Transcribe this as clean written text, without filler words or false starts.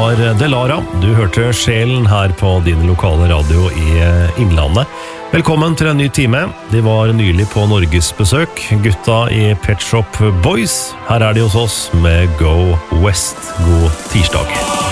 var Delara. Du hørte Sjelen her på din lokale radio i Innlandet. Velkommen til en ny time. De var nylig på Norges besøk. Gutta i Pet Shop Boys. Her de hos oss med Go West. God tirsdag.